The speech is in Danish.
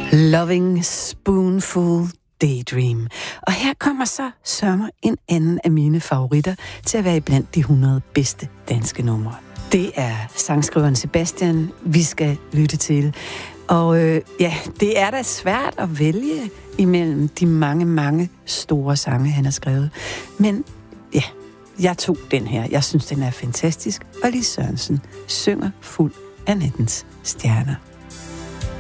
Loving Spoonful Daydream. Og her kommer så sørme en anden af mine favoritter til at være blandt de 100 bedste danske numre. Det er sangskriveren Sebastian, vi skal lytte til. Og det er da svært at vælge imellem de mange store sange, han har skrevet. Men ja, jeg tog den her. Jeg synes, den er fantastisk. Og Lis Sørensen synger fuld af nattens stjerner.